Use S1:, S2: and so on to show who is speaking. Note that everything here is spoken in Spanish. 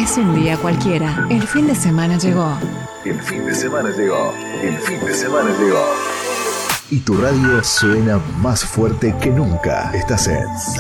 S1: Es un día cualquiera. El fin de semana llegó.
S2: El fin de semana llegó. El fin de semana llegó. Y tu radio suena más fuerte que nunca. Estás en